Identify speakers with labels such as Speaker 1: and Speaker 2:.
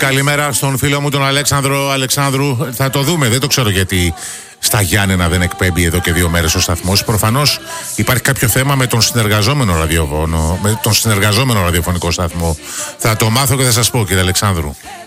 Speaker 1: καλημέρα στον φίλο μου τον Αλέξανδρο Αλεξάνδρου. Θα το δούμε, δεν το ξέρω γιατί στα Γιάννενα δεν εκπέμπει εδώ και 2 μέρες ο σταθμός. Προφανώς υπάρχει κάποιο θέμα με τον συνεργαζόμενο ραδιοφωνικό σταθμό. Θα το μάθω και θα σας πω, κύριε Αλεξάνδρου.